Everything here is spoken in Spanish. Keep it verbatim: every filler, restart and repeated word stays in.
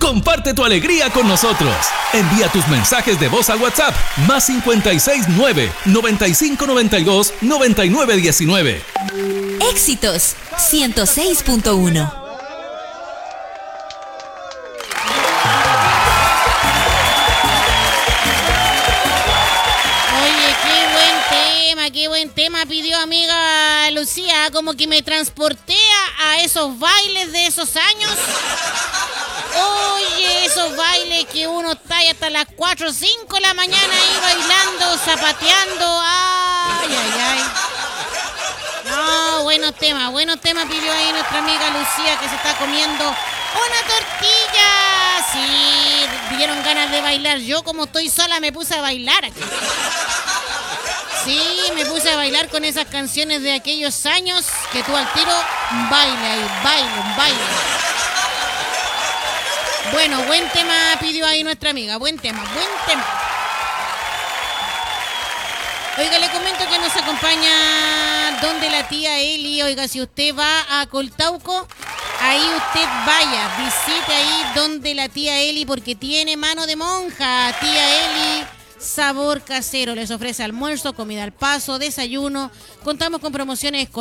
Comparte tu alegría con nosotros. Envía tus mensajes de voz al WhatsApp más cincuenta y seis nueve, noventa y cinco noventa y dos, noventa y nueve diecinueve. Éxitos ciento seis punto uno. Qué buen tema pidió amiga Lucía, como que me transporté a, a esos bailes de esos años. Oye, esos bailes que uno está ahí hasta las cuatro o cinco de la mañana ahí bailando, zapateando. Ay, ay, ay. No, buenos temas, buenos temas pidió ahí nuestra amiga Lucía, que se está comiendo una tortilla. Sí, dieron ganas de bailar. Yo, como estoy sola, me puse a bailar aquí. Sí, me puse a bailar con esas canciones de aquellos años que tú al tiro baile ahí, baile, baile. Bueno, buen tema pidió ahí nuestra amiga, buen tema, buen tema. Oiga, le comento que nos acompaña donde la tía Eli. Oiga, si usted va a Coltauco, ahí usted vaya, visite ahí donde la tía Eli, porque tiene mano de monja, tía Eli. Sabor casero, les ofrece almuerzo, comida al paso, desayuno. Contamos con promociones